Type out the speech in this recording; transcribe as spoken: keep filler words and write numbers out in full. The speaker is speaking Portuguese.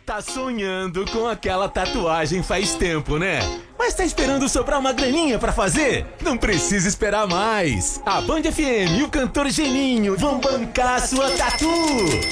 Tá sonhando com aquela tatuagem faz tempo, né? Mas tá esperando sobrar uma graninha pra fazer? Não precisa esperar mais. A Band F M e o cantor Geninho vão bancar a sua tatu.